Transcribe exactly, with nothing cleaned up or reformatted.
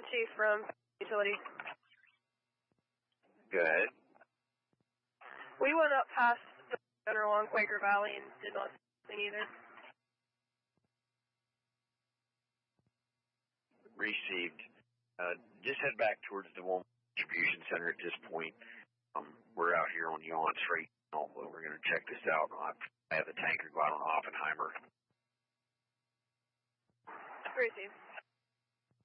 Chief from Utility. Good. We went up past the center along Quaker Valley and did not see anything either. Received. Uh, just head back towards the Walmart Distribution Center at this point. Um, we're out here on Yonts right now. We're going to check this out. I have the tanker go out on Oppenheimer. Received.